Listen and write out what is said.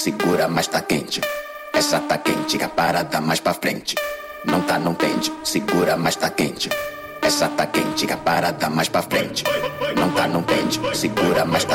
segura, mas tá quente. Essa tá quente, a parada mais pra frente. Não tá, não tende, segura, mas tá quente. Essa tá quente, a parada mais pra frente. Não tá, não tende, segura, mas tá